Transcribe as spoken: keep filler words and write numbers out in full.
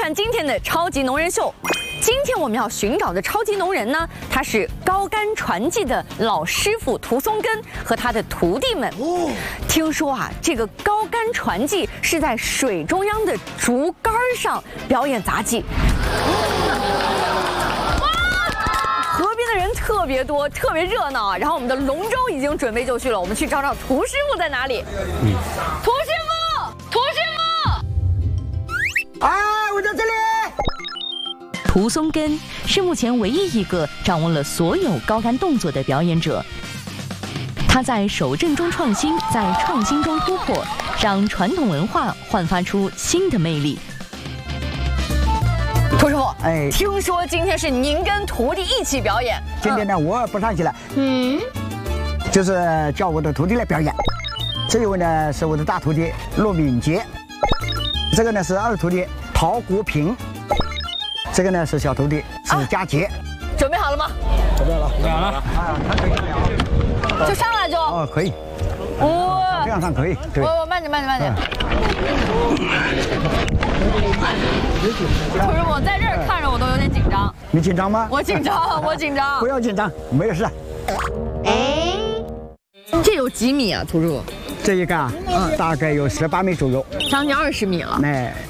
看今天的超级农人秀。今天我们要寻找的超级农人呢，他是高杆传技的老师傅涂松根和他的徒弟们。哦，听说啊，这个高杆传技是在水中央的竹竿上表演杂技。河边的人特别多，特别热闹啊。然后我们的龙舟已经准备就绪了，我们去找找涂师傅在哪里。嗯，涂师傅，涂师傅， 哎，我在这里。 涂松根是目前唯一一个掌握了所有高杆动作的表演者。他在守正中创新，在创新中突破，让传统文化焕发出新的魅力。 涂师傅， 哎， 听说今天是您跟徒弟一起表演。 今天呢，嗯、我不上去了，嗯，就是叫我的徒弟来表演。这一位呢是我的大徒弟骆敏杰，这个呢是二徒弟陶国平。这个呢是小徒弟史佳杰，啊、 准备好了吗？ 准备好了， 准备好了。 啊，他可以上来就上来就。 哦，可以。 哇， 这样上可以。对。 我我慢点慢点慢点。涂师傅在这儿看着我都有点紧张。 你紧张吗？ 我紧张，我紧张。 不要紧张，没有事。 哎，这有几米啊，涂师傅？ 这一个啊，嗯，大概有十八米左右， 将近二十米了。 哎，